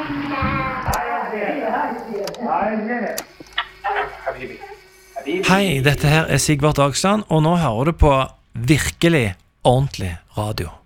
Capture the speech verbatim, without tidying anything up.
Hei, dette her er Sigvart Dagsland, og nå hører du på virkelig ordentlig radio.